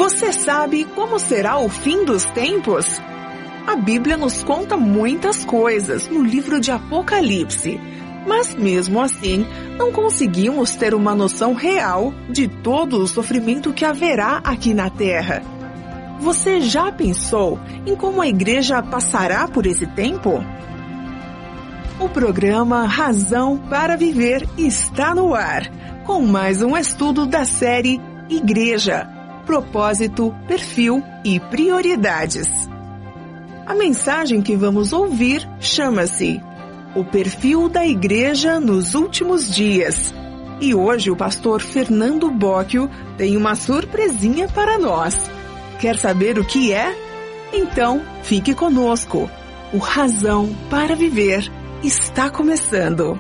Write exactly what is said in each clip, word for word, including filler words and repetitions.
Você sabe como será o fim dos tempos? A Bíblia nos conta muitas coisas no livro de Apocalipse, mas mesmo assim, não conseguimos ter uma noção real de todo o sofrimento que haverá aqui na Terra. Você já pensou em como a igreja passará por esse tempo? O programa Razão para Viver está no ar, com mais um estudo da série Igreja, Propósito, Perfil e Prioridades. A mensagem que vamos ouvir chama-se O Perfil da Igreja nos Últimos Dias. E hoje o pastor Fernando Bocchio tem uma surpresinha para nós. Quer saber o que é? Então, fique conosco. O Razão para Viver está começando.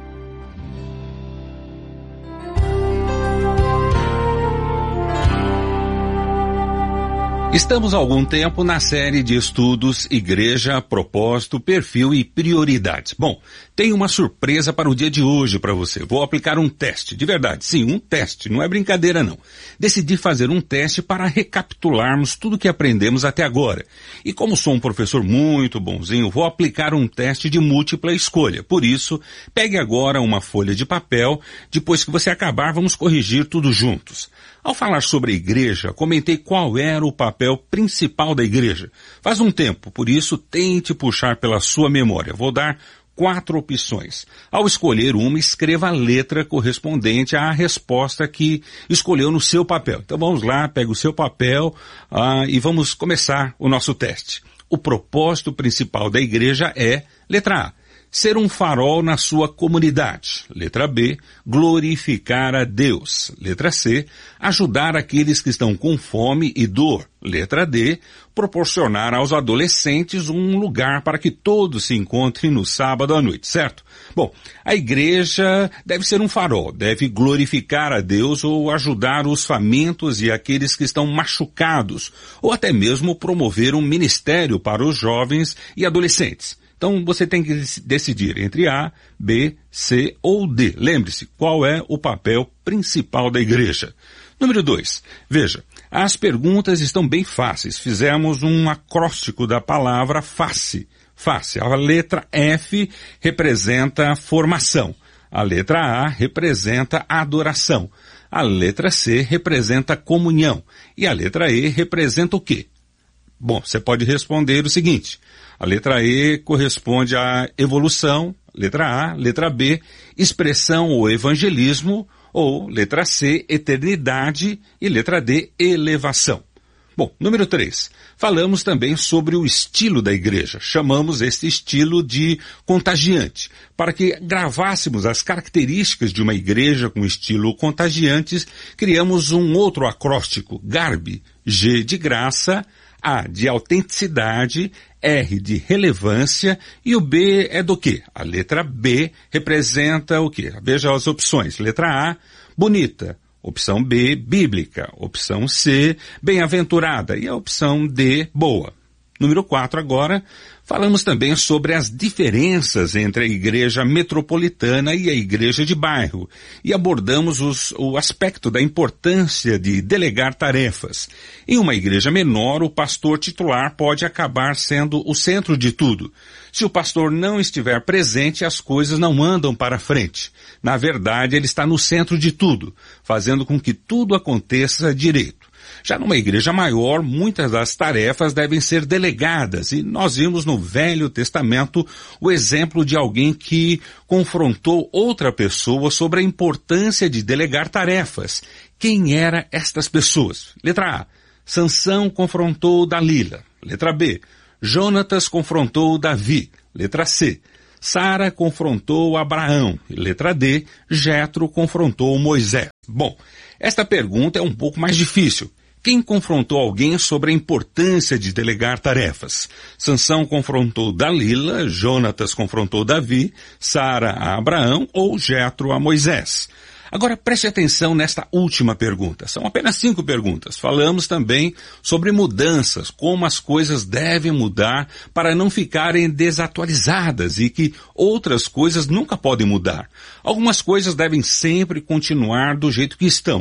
Estamos há algum tempo na série de estudos Igreja, Propósito, Perfil e Prioridades. Bom, tenho uma surpresa para o dia de hoje para você. Vou aplicar um teste, de verdade, sim, um teste, não é brincadeira não. Decidi fazer um teste para recapitularmos tudo que aprendemos até agora. E como sou um professor muito bonzinho, vou aplicar um teste de múltipla escolha. Por isso, pegue agora uma folha de papel, depois que você acabar, vamos corrigir tudo juntos. Ao falar sobre a igreja, comentei qual era o papel principal da igreja. Faz um tempo, por isso tente puxar pela sua memória. Vou dar quatro opções. Ao escolher uma, escreva a letra correspondente à resposta que escolheu no seu papel. Então vamos lá, pega o seu papel ah, e vamos começar o nosso teste. O propósito principal da igreja é, letra A, ser um farol na sua comunidade. Letra B, glorificar a Deus. Letra C, ajudar aqueles que estão com fome e dor. Letra D, proporcionar aos adolescentes um lugar para que todos se encontrem no sábado à noite, certo? Bom, a igreja deve ser um farol, deve glorificar a Deus ou ajudar os famintos e aqueles que estão machucados, ou até mesmo promover um ministério para os jovens e adolescentes. Então você tem que decidir entre A, B, C ou D. Lembre-se, qual é o papel principal da igreja? Número dois. Veja, as perguntas estão bem fáceis. Fizemos um acróstico da palavra face. Face. A letra F representa formação. A letra A representa adoração. A letra C representa comunhão. E a letra E representa o quê? Bom, você pode responder o seguinte. A letra E corresponde à evolução, letra A, letra B, expressão ou evangelismo, ou letra C, eternidade, e letra D, elevação. Bom, número três. Falamos também sobre o estilo da igreja. Chamamos este estilo de contagiante. Para que gravássemos as características de uma igreja com estilo contagiantes, criamos um outro acróstico, GARB, G de graça, A de autenticidade, R de relevância e o B é do quê? A letra B representa o quê? Veja as opções. Letra A, bonita. Opção B, bíblica. Opção C, bem-aventurada. E a opção D, boa. Número quatro agora, falamos também sobre as diferenças entre a igreja metropolitana e a igreja de bairro e abordamos os, o aspecto da importância de delegar tarefas. Em uma igreja menor, o pastor titular pode acabar sendo o centro de tudo. Se o pastor não estiver presente, as coisas não andam para frente. Na verdade, ele está no centro de tudo, fazendo com que tudo aconteça direito. Já numa igreja maior, muitas das tarefas devem ser delegadas e nós vimos no Velho Testamento o exemplo de alguém que confrontou outra pessoa sobre a importância de delegar tarefas. Quem eram estas pessoas? Letra A, Sansão confrontou Dalila. Letra B, Jonatas confrontou Davi. Letra C, Sara confrontou Abraão. Letra D, Jetro confrontou Moisés. Bom, esta pergunta é um pouco mais difícil. Quem confrontou alguém sobre a importância de delegar tarefas? Sansão confrontou Dalila, Jonatas confrontou Davi, Sara a Abraão ou Jetro a Moisés? Agora preste atenção nesta última pergunta. São apenas cinco perguntas. Falamos também sobre mudanças, como as coisas devem mudar para não ficarem desatualizadas e que outras coisas nunca podem mudar. Algumas coisas devem sempre continuar do jeito que estão.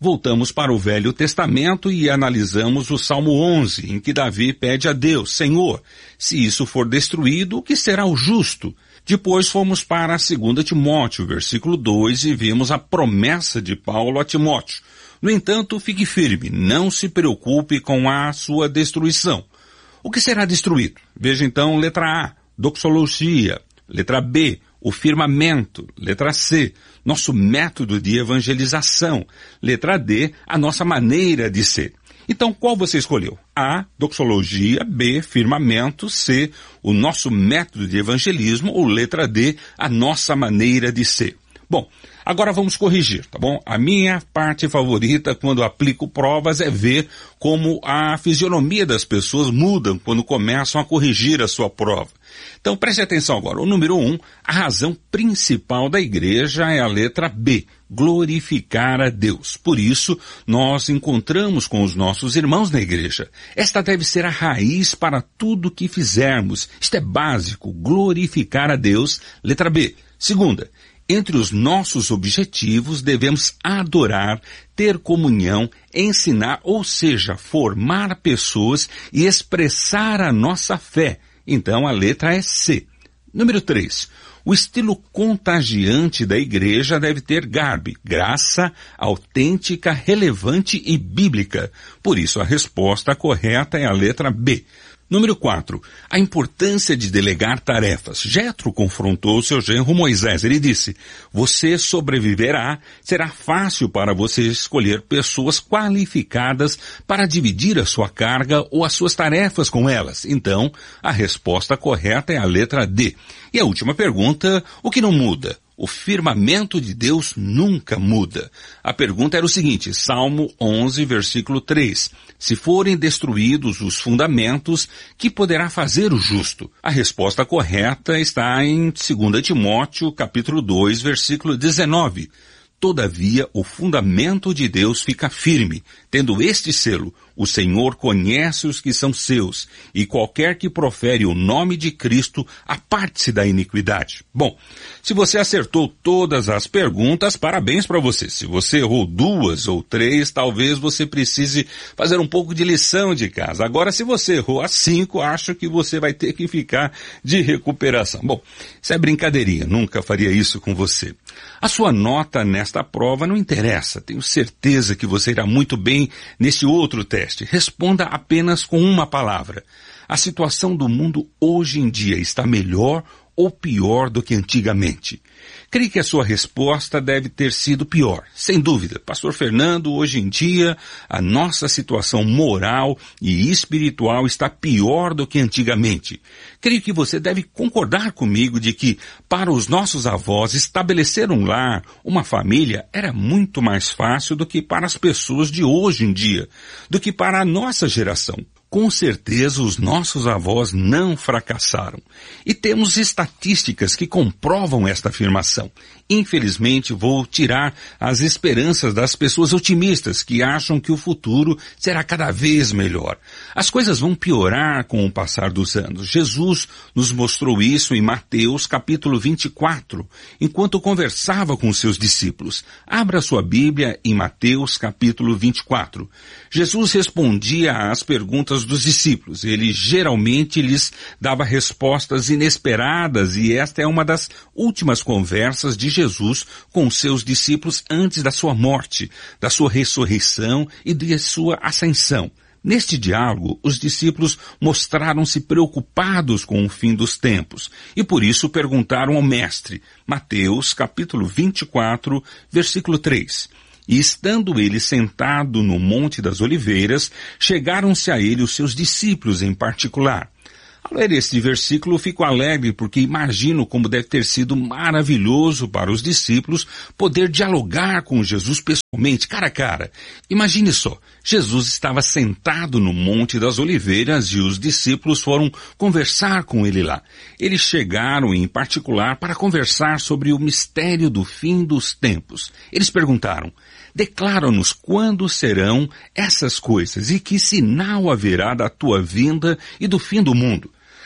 Voltamos para o Velho Testamento e analisamos o Salmo onze, em que Davi pede a Deus: Senhor, se isso for destruído, o que será o justo? Depois fomos para dois Timóteo, versículo dois, e vimos a promessa de Paulo a Timóteo. No entanto, fique firme, não se preocupe com a sua destruição. O que será destruído? Veja então letra A, doxologia, letra B, o firmamento, letra C, nosso método de evangelização, letra D, a nossa maneira de ser. Então, qual você escolheu? A, doxologia, B, firmamento, C, o nosso método de evangelismo, ou letra D, a nossa maneira de ser. Bom, agora vamos corrigir, tá bom? A minha parte favorita quando aplico provas é ver como a fisionomia das pessoas muda quando começam a corrigir a sua prova. Então preste atenção agora. O número um, a razão principal da igreja é a letra B, glorificar a Deus. Por isso, nós encontramos com os nossos irmãos na igreja. Esta deve ser a raiz para tudo que fizermos. Isto é básico, glorificar a Deus, letra B. Segunda, entre os nossos objetivos devemos adorar, ter comunhão, ensinar, ou seja, formar pessoas e expressar a nossa fé. Então a letra é C. Número três. O estilo contagiante da igreja deve ter garbe, graça, autêntica, relevante e bíblica. Por isso a resposta correta é a letra B. Número quatro. A importância de delegar tarefas. Jetro confrontou seu genro Moisés. Ele disse: você sobreviverá, será fácil para você escolher pessoas qualificadas para dividir a sua carga ou as suas tarefas com elas. Então, a resposta correta é a letra D. E a última pergunta, o que não muda? O firmamento de Deus nunca muda. A pergunta era o seguinte, Salmo onze, versículo três. Se forem destruídos os fundamentos, que poderá fazer o justo? A resposta correta está em dois Timóteo, capítulo dois, versículo dezenove. Todavia, o fundamento de Deus fica firme, tendo este selo: o Senhor conhece os que são seus, e qualquer que profere o nome de Cristo, aparte-se da iniquidade. Bom, se você acertou todas as perguntas, parabéns para você. Se você errou duas ou três, talvez você precise fazer um pouco de lição de casa. Agora, se você errou as cinco, acho que você vai ter que ficar de recuperação. Bom, isso é brincadeirinha, nunca faria isso com você. A sua nota nesta prova não interessa, tenho certeza que você irá muito bem nesse outro teste. Responda apenas com uma palavra. A situação do mundo hoje em dia está melhor ou pior do que antigamente? Creio que a sua resposta deve ter sido pior. Sem dúvida, Pastor Fernando, hoje em dia, a nossa situação moral e espiritual está pior do que antigamente. Creio que você deve concordar comigo de que, para os nossos avós, estabelecer um lar, uma família, era muito mais fácil do que para as pessoas de hoje em dia, do que para a nossa geração. Com certeza os nossos avós não fracassaram. E temos estatísticas que comprovam esta afirmação. Infelizmente, vou tirar as esperanças das pessoas otimistas que acham que o futuro será cada vez melhor. As coisas vão piorar com o passar dos anos. Jesus nos mostrou isso em Mateus capítulo vinte e quatro, enquanto conversava com seus discípulos. Abra sua Bíblia em Mateus capítulo vinte e quatro. Jesus respondia às perguntas dos discípulos. Ele geralmente lhes dava respostas inesperadas e esta é uma das últimas conversas de Jesus com seus discípulos antes da sua morte, da sua ressurreição e de sua ascensão. Neste diálogo, os discípulos mostraram-se preocupados com o fim dos tempos e por isso perguntaram ao mestre, Mateus capítulo vinte e quatro, versículo três. E estando ele sentado no Monte das Oliveiras, chegaram-se a ele os seus discípulos em particular. Ao ler este versículo, fico alegre porque imagino como deve ter sido maravilhoso para os discípulos poder dialogar com Jesus pessoalmente, cara a cara. Imagine só, Jesus estava sentado no Monte das Oliveiras e os discípulos foram conversar com ele lá. Eles chegaram em particular para conversar sobre o mistério do fim dos tempos. Eles perguntaram: declara-nos quando serão essas coisas e que sinal haverá da tua vinda e do fim do mundo.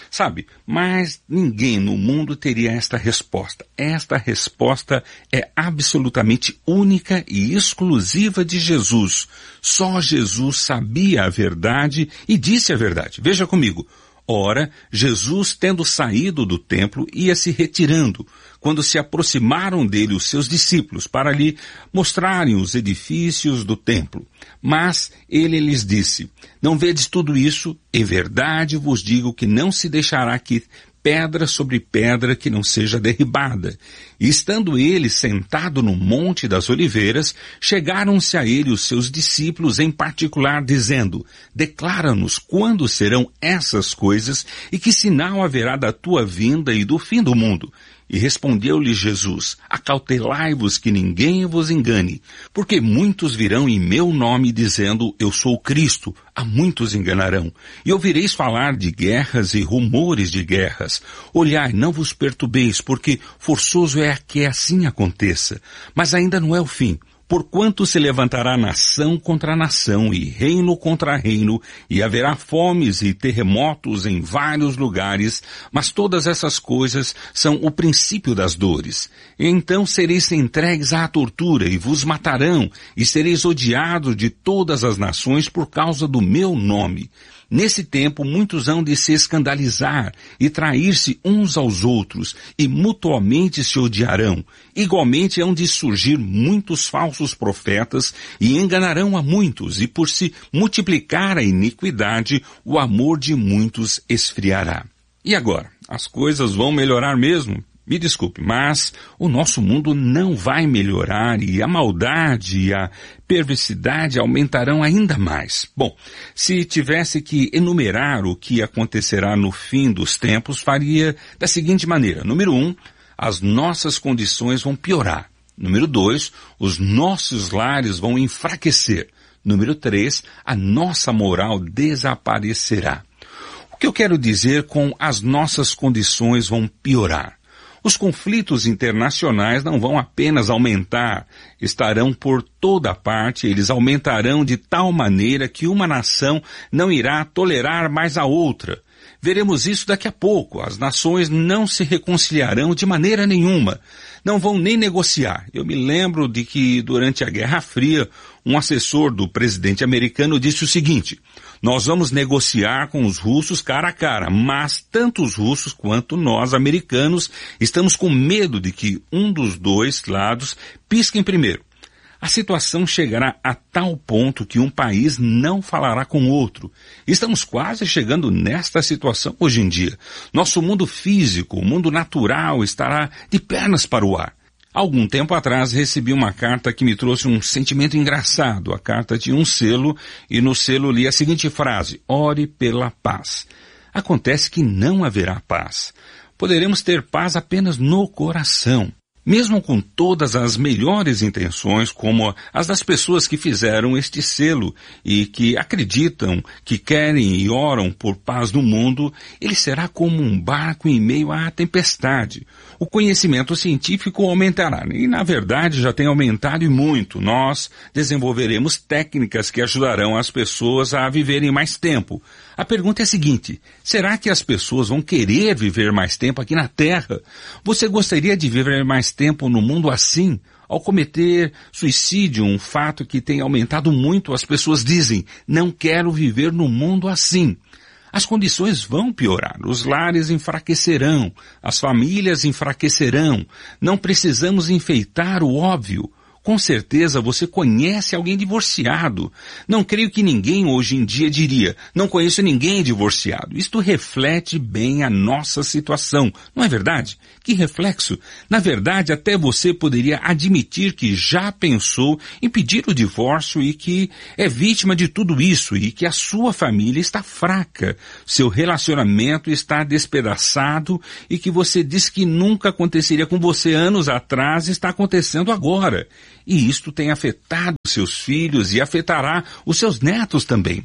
Sabe, mas ninguém no mundo teria esta resposta. Esta resposta é absolutamente única e exclusiva de Jesus. Só Jesus sabia a verdade e disse a verdade. Veja comigo. Ora, Jesus, tendo saído do templo, ia se retirando, quando se aproximaram dele os seus discípulos, para lhe mostrarem os edifícios do templo. Mas ele lhes disse, não vedes tudo isso? Em verdade vos digo que não se deixará aqui pedra sobre pedra que não seja derribada. E estando ele sentado no Monte das Oliveiras, chegaram-se a ele os seus discípulos em particular, dizendo, declara-nos quando serão essas coisas e que sinal haverá da tua vinda e do fim do mundo. E respondeu-lhe Jesus, acautelai-vos que ninguém vos engane, porque muitos virão em meu nome dizendo, eu sou o Cristo, a muitos enganarão. E ouvireis falar de guerras e rumores de guerras. Olhai, não vos perturbeis, porque forçoso é que assim aconteça. Mas ainda não é o fim. Porquanto se levantará nação contra nação e reino contra reino, e haverá fomes e terremotos em vários lugares, mas todas essas coisas são o princípio das dores. E então sereis entregues à tortura e vos matarão, e sereis odiados de todas as nações por causa do meu nome. Nesse tempo muitos hão de se escandalizar e trair-se uns aos outros e mutuamente se odiarão. Igualmente hão de surgir muitos falsos profetas e enganarão a muitos, e por se multiplicar a iniquidade, o amor de muitos esfriará. E agora, as coisas vão melhorar mesmo? Me desculpe, mas o nosso mundo não vai melhorar e a maldade e a perversidade aumentarão ainda mais. Bom, se tivesse que enumerar o que acontecerá no fim dos tempos, faria da seguinte maneira. Número um, as nossas condições vão piorar. Número dois, os nossos lares vão enfraquecer. Número três, a nossa moral desaparecerá. O que eu quero dizer com as nossas condições vão piorar? Os conflitos internacionais não vão apenas aumentar, estarão por toda parte, eles aumentarão de tal maneira que uma nação não irá tolerar mais a outra. Veremos isso daqui a pouco. As nações não se reconciliarão de maneira nenhuma. Não vão nem negociar. Eu me lembro de que durante a Guerra Fria, um assessor do presidente americano disse o seguinte, nós vamos negociar com os russos cara a cara, mas tanto os russos quanto nós, americanos, estamos com medo de que um dos dois lados pisquem primeiro. A situação chegará a tal ponto que um país não falará com o outro. Estamos quase chegando nesta situação hoje em dia. Nosso mundo físico, o mundo natural, estará de pernas para o ar. Algum tempo atrás recebi uma carta que me trouxe um sentimento engraçado. A carta tinha um selo e no selo li a seguinte frase, ore pela paz. Acontece que não haverá paz. Poderemos ter paz apenas no coração. Mesmo com todas as melhores intenções, como as das pessoas que fizeram este selo e que acreditam, que querem e oram por paz no mundo, ele será como um barco em meio à tempestade. O conhecimento científico aumentará, e na verdade já tem aumentado e muito. Nós desenvolveremos técnicas que ajudarão as pessoas a viverem mais tempo. A pergunta é a seguinte, será que as pessoas vão querer viver mais tempo aqui na Terra? Você gostaria de viver mais tempo no mundo assim? Ao cometer suicídio, um fato que tem aumentado muito, as pessoas dizem, não quero viver no mundo assim. As condições vão piorar, os lares enfraquecerão, as famílias enfraquecerão, não precisamos enfeitar o óbvio. Com certeza você conhece alguém divorciado. Não creio que ninguém hoje em dia diria, não conheço ninguém divorciado. Isto reflete bem a nossa situação, não é verdade? Que reflexo! Na verdade, até você poderia admitir que já pensou em pedir o divórcio e que é vítima de tudo isso e que a sua família está fraca, seu relacionamento está despedaçado e que você disse que nunca aconteceria com você anos atrás e está acontecendo agora. E isto tem afetado seus filhos e afetará os seus netos também.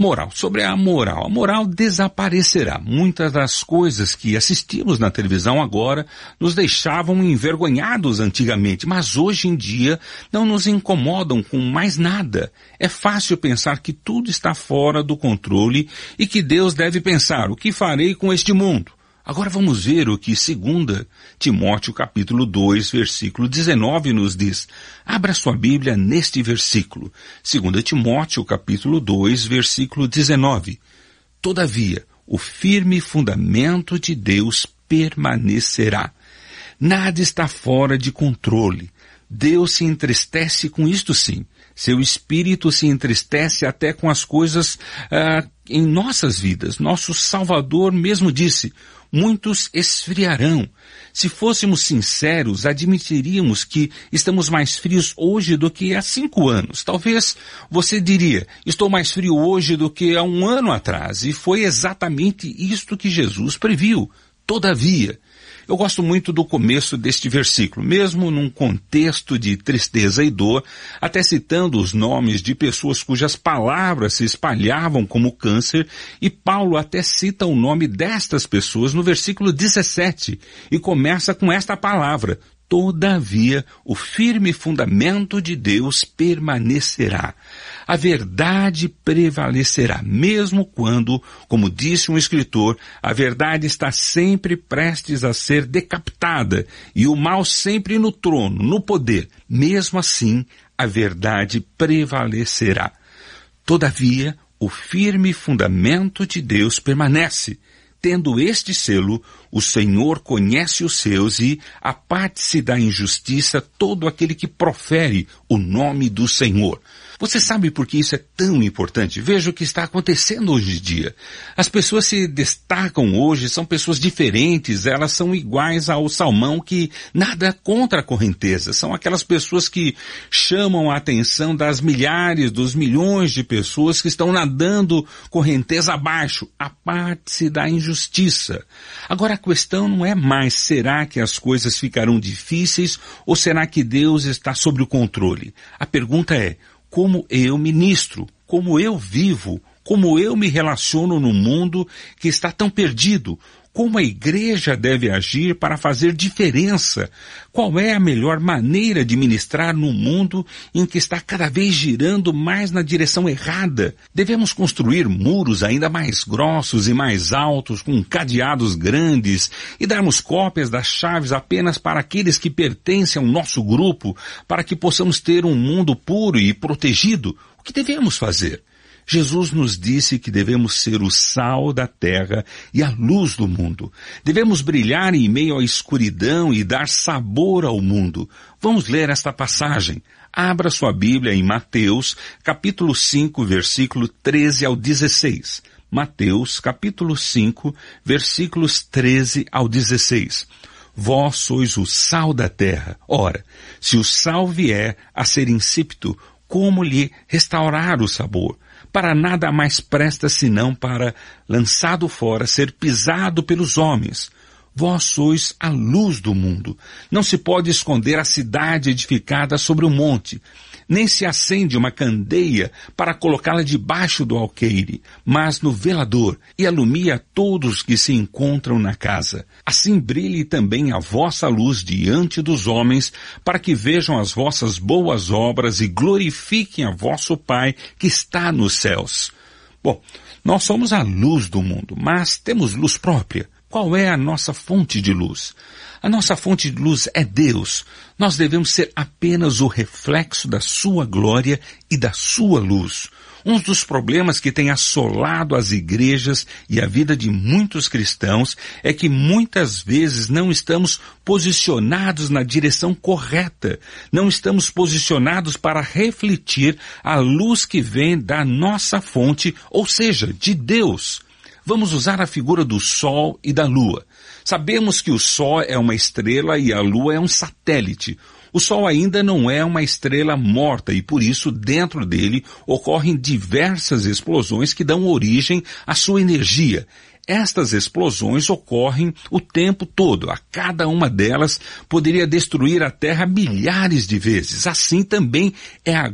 Moral. Sobre a moral. A moral desaparecerá. Muitas das coisas que assistimos na televisão agora nos deixavam envergonhados antigamente, mas hoje em dia não nos incomodam com mais nada. É fácil pensar que tudo está fora do controle e que Deus deve pensar: o que farei com este mundo? Agora vamos ver o que Segunda Timóteo capítulo dois, versículo dezenove nos diz. Abra sua Bíblia neste versículo. Segunda Timóteo capítulo dois, versículo dezenove. Todavia, o firme fundamento de Deus permanecerá. Nada está fora de controle. Deus se entristece com isto sim. Seu espírito se entristece até com as coisas ah, em nossas vidas. Nosso Salvador mesmo disse: muitos esfriarão. Se fôssemos sinceros, admitiríamos que estamos mais frios hoje do que há cinco anos. Talvez você diria: estou mais frio hoje do que há um ano atrás. E foi exatamente isto que Jesus previu. Todavia, eu gosto muito do começo deste versículo, mesmo num contexto de tristeza e dor, até citando os nomes de pessoas cujas palavras se espalhavam como câncer, e Paulo até cita o nome destas pessoas no versículo dezessete, e começa com esta palavra: todavia, o firme fundamento de Deus permanecerá. A verdade prevalecerá, mesmo quando, como disse um escritor, a verdade está sempre prestes a ser decapitada e o mal sempre no trono, no poder. Mesmo assim, a verdade prevalecerá. Todavia, o firme fundamento de Deus permanece. Tendo este selo, o Senhor conhece os seus e aparte-se da injustiça todo aquele que profere o nome do Senhor. Você sabe por que isso é tão importante? Veja o que está acontecendo hoje em dia. As pessoas se destacam hoje, são pessoas diferentes, elas são iguais ao salmão que nada contra a correnteza. São aquelas pessoas que chamam a atenção das milhares, dos milhões de pessoas que estão nadando correnteza abaixo. Aparte-se da injustiça. Agora a questão não é mais: será que as coisas ficarão difíceis ou será que Deus está sob o controle? A pergunta é: como eu ministro, como eu vivo, como eu me relaciono no mundo que está tão perdido, como a igreja deve agir para fazer diferença, qual é a melhor maneira de ministrar num mundo em que está cada vez girando mais na direção errada. Devemos construir muros ainda mais grossos e mais altos, com cadeados grandes, e darmos cópias das chaves apenas para aqueles que pertencem ao nosso grupo, para que possamos ter um mundo puro e protegido. O que devemos fazer? Jesus nos disse que devemos ser o sal da terra e a luz do mundo. Devemos brilhar em meio à escuridão e dar sabor ao mundo. Vamos ler esta passagem. Abra sua Bíblia em Mateus, capítulo cinco, versículo treze ao dezesseis. Mateus, capítulo cinco, versículos treze ao dezesseis. Vós sois o sal da terra. Ora, se o sal vier a ser insípido, como lhe restaurar o sabor? Para nada mais presta senão para, lançado fora, ser pisado pelos homens. Vós sois a luz do mundo. Não se pode esconder a cidade edificada sobre o monte, nem se acende uma candeia para colocá-la debaixo do alqueire, mas no velador, e alumia todos que se encontram na casa. Assim brilhe também a vossa luz diante dos homens, para que vejam as vossas boas obras e glorifiquem a vosso Pai que está nos céus. Bom, nós somos a luz do mundo, mas temos luz própria. Qual é a nossa fonte de luz? A nossa fonte de luz é Deus. Nós devemos ser apenas o reflexo da sua glória e da sua luz. Um dos problemas que tem assolado as igrejas e a vida de muitos cristãos é que muitas vezes não estamos posicionados na direção correta. Não estamos posicionados para refletir a luz que vem da nossa fonte, ou seja, de Deus. Vamos usar a figura do Sol e da Lua. Sabemos que o Sol é uma estrela e a Lua é um satélite. O Sol ainda não é uma estrela morta e, por isso, dentro dele ocorrem diversas explosões que dão origem à sua energia. Estas explosões ocorrem o tempo todo. A cada uma delas poderia destruir a Terra milhares de vezes. Assim também é a glória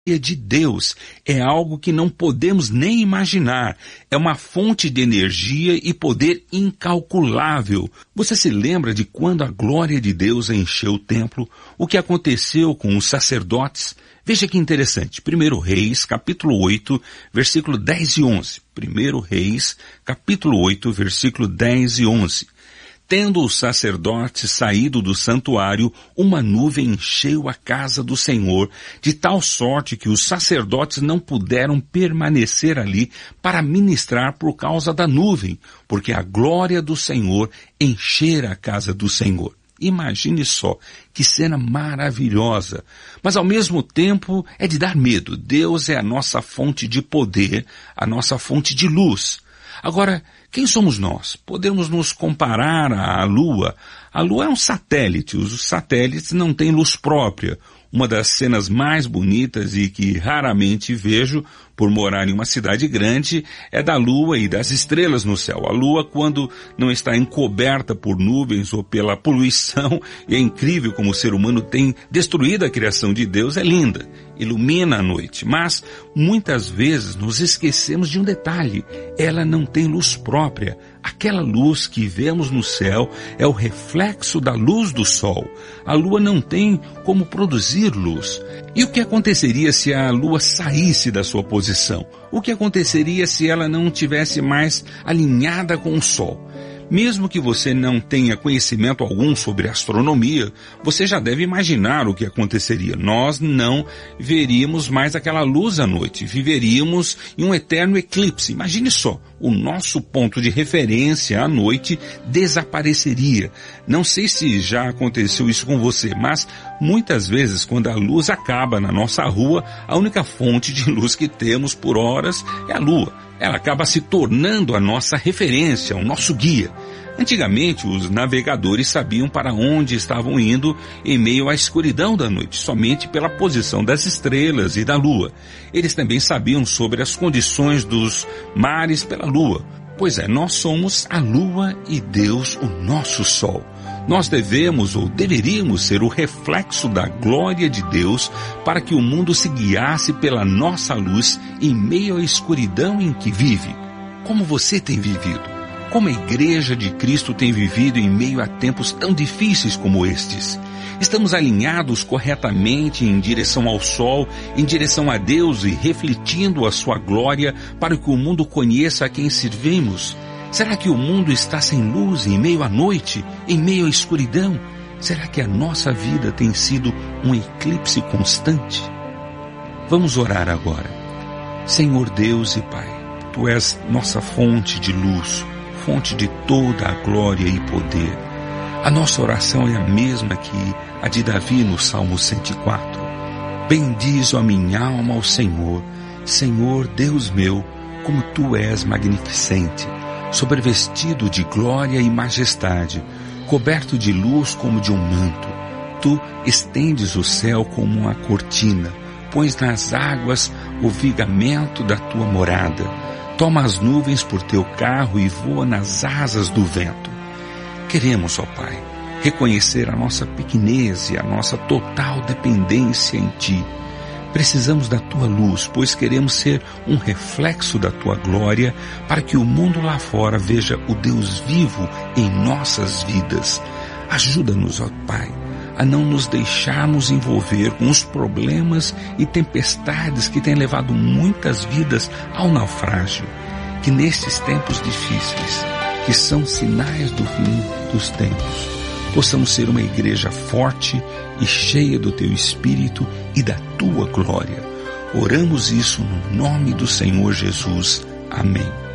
de Deus é algo que não podemos nem imaginar. É uma fonte de energia e poder incalculável. Você se lembra de quando a glória de Deus encheu o templo? O que aconteceu com os sacerdotes? Veja que interessante. primeiro Reis, capítulo oito, versículo dez e onze. primeiro Reis, capítulo oito, versículo dez e onze. Tendo os sacerdotes saído do santuário, uma nuvem encheu a casa do Senhor, de tal sorte que os sacerdotes não puderam permanecer ali para ministrar por causa da nuvem, porque a glória do Senhor enchera a casa do Senhor. Imagine só, que cena maravilhosa, mas ao mesmo tempo é de dar medo. Deus é a nossa fonte de poder, a nossa fonte de luz. Agora, quem somos nós? Podemos nos comparar à Lua. A Lua é um satélite. Os satélites não têm luz própria. Uma das cenas mais bonitas e que raramente vejo por morar em uma cidade grande é da Lua e das estrelas no céu. A Lua, quando não está encoberta por nuvens ou pela poluição, e é incrível como o ser humano tem destruído a criação de Deus, é linda, ilumina a noite. Mas muitas vezes nos esquecemos de um detalhe: ela não tem luz própria. Aquela luz que vemos no céu é o reflexo da luz do sol. A Lua não tem como produzir luz. E o que aconteceria se a Lua saísse da sua posição? O que aconteceria se ela não tivesse mais alinhada com o Sol? Mesmo que você não tenha conhecimento algum sobre astronomia, você já deve imaginar o que aconteceria. Nós não veríamos mais aquela luz à noite, viveríamos em um eterno eclipse. Imagine só, o nosso ponto de referência à noite desapareceria. Não sei se já aconteceu isso com você, mas muitas vezes quando a luz acaba na nossa rua, a única fonte de luz que temos por horas é a lua. Ela acaba se tornando a nossa referência, o nosso guia. Antigamente, os navegadores sabiam para onde estavam indo em meio à escuridão da noite, somente pela posição das estrelas e da lua. Eles também sabiam sobre as condições dos mares pela lua. Pois é, nós somos a lua e Deus o nosso sol. Nós devemos ou deveríamos ser o reflexo da glória de Deus para que o mundo se guiasse pela nossa luz em meio à escuridão em que vive. Como você tem vivido? Como a Igreja de Cristo tem vivido em meio a tempos tão difíceis como estes? Estamos alinhados corretamente em direção ao sol, em direção a Deus e refletindo a sua glória para que o mundo conheça a quem servimos? Será que o mundo está sem luz em meio à noite, em meio à escuridão? Será que a nossa vida tem sido um eclipse constante? Vamos orar agora. Senhor Deus e Pai, Tu és nossa fonte de luz, fonte de toda a glória e poder. A nossa oração é a mesma que a de Davi no Salmo cento e quatro. Bendizo a minha alma ao Senhor. Senhor Deus meu, como Tu és magnificente, sobrevestido de glória e majestade, coberto de luz como de um manto. Tu estendes o céu como uma cortina, pões nas águas o vigamento da Tua morada. Toma as nuvens por Teu carro e voa nas asas do vento. Queremos, ó Pai, reconhecer a nossa pequenez e a nossa total dependência em Ti. Precisamos da Tua luz, pois queremos ser um reflexo da Tua glória para que o mundo lá fora veja o Deus vivo em nossas vidas. Ajuda-nos, ó Pai, a não nos deixarmos envolver com os problemas e tempestades que têm levado muitas vidas ao naufrágio. Que nestes tempos difíceis, que são sinais do fim dos tempos, possamos ser uma igreja forte e cheia do Teu Espírito e da Tua glória. Oramos isso no nome do Senhor Jesus. Amém.